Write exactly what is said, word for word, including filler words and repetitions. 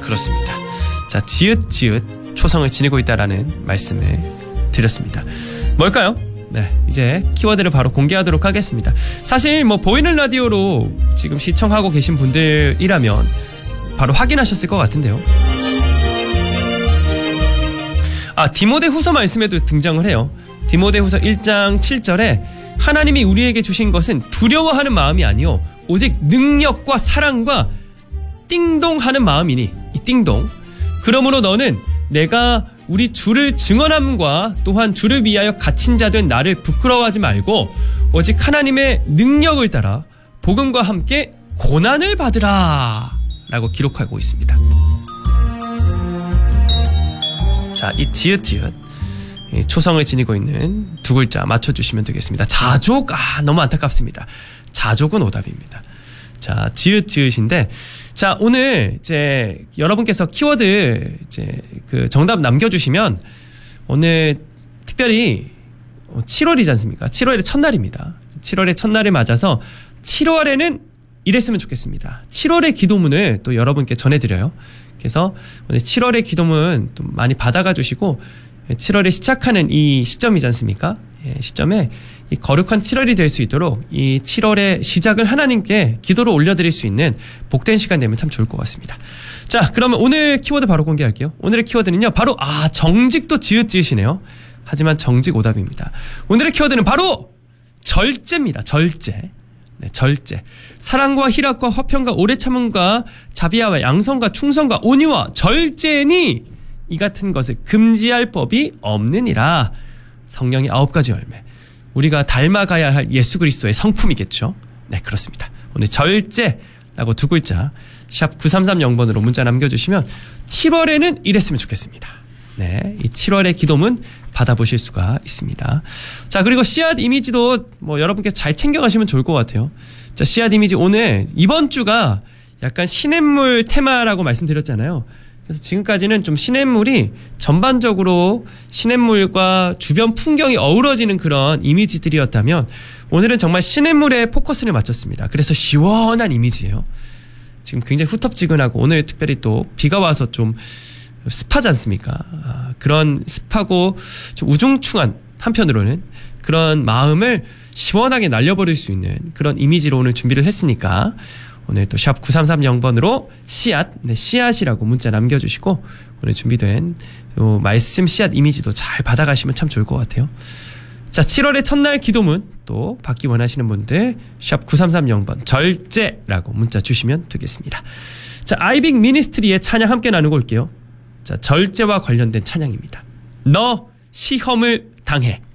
그렇습니다. 자, 지읒 지읒 초성을 지니고 있다라는 말씀을 드렸습니다. 뭘까요? 네, 이제 키워드를 바로 공개하도록 하겠습니다. 사실 뭐 보이는 라디오로 지금 시청하고 계신 분들이라면 바로 확인하셨을 것 같은데요. 아, 디모데후서 말씀에도 등장을 해요. 디모데후서 일 장 칠 절에 하나님이 우리에게 주신 것은 두려워하는 마음이 아니요 오직 능력과 사랑과 띵동하는 마음이니, 이 띵동. 그러므로 너는 내가 우리 주를 증언함과 또한 주를 위하여 갇힌 자 된 나를 부끄러워하지 말고 오직 하나님의 능력을 따라 복음과 함께 고난을 받으라 라고 기록하고 있습니다. 자, 이 지읒지읒 이 초성을 지니고 있는 두 글자 맞춰주시면 되겠습니다. 자족, 아 너무 안타깝습니다. 자족은 오답입니다. 자, 지읒지읒인데, 자, 오늘 이제 여러분께서 키워드 이제 그 정답 남겨주시면 오늘 특별히 칠월이지 않습니까? 칠월의 첫날입니다. 칠월의 첫날을 맞아서 칠월에는 이랬으면 좋겠습니다. 칠월의 기도문을 또 여러분께 전해드려요. 그래서 오늘 칠월의 기도문 또 많이 받아가 주시고 칠월에 시작하는 이 시점이지 않습니까? 예, 시점에 이 거룩한 칠월이 될 수 있도록 이 칠월의 시작을 하나님께 기도로 올려드릴 수 있는 복된 시간 되면 참 좋을 것 같습니다. 자, 그러면 오늘 키워드 바로 공개할게요. 오늘의 키워드는요, 바로 아 정직도 지읒지읒이네요. 하지만 정직 오답입니다. 오늘의 키워드는 바로 절제입니다. 절제. 네, 절제. 사랑과 희락과 화평과 오래 참음과 자비와 양성과 충성과 온유와 절제니 이 같은 것을 금지할 법이 없느니라. 성령의 아홉 가지 열매. 우리가 닮아가야 할 예수 그리스도의 성품이겠죠. 네, 그렇습니다. 오늘 절제라고 두 글자 샵 구삼삼영 번으로 문자 남겨주시면 칠월에는 이랬으면 좋겠습니다. 네, 이 칠월의 기도문 받아보실 수가 있습니다. 자, 그리고 씨앗 이미지도 뭐 여러분께 잘 챙겨가시면 좋을 것 같아요. 자, 씨앗 이미지 오늘 이번 주가 약간 시냇물 테마라고 말씀드렸잖아요. 그래서 지금까지는 좀 시냇물이 전반적으로 시냇물과 주변 풍경이 어우러지는 그런 이미지들이었다면 오늘은 정말 시냇물에 포커스를 맞췄습니다. 그래서 시원한 이미지예요. 지금 굉장히 후텁지근하고 오늘 특별히 또 비가 와서 좀 습하지 않습니까? 아, 그런 습하고 좀 우중충한 한편으로는 그런 마음을 시원하게 날려버릴 수 있는 그런 이미지로 오늘 준비를 했으니까 오늘 또 샵 구삼삼영 번으로 씨앗, 네, 씨앗이라고 문자 남겨주시고 오늘 준비된 요 말씀 씨앗 이미지도 잘 받아가시면 참 좋을 것 같아요. 자, 칠월의 첫날 기도문 또 받기 원하시는 분들 샵 구삼삼영 번 절제라고 문자 주시면 되겠습니다. 자, 아이빅 미니스트리의 찬양 함께 나누고 올게요. 자, 절제와 관련된 찬양입니다. 너 시험을 당해.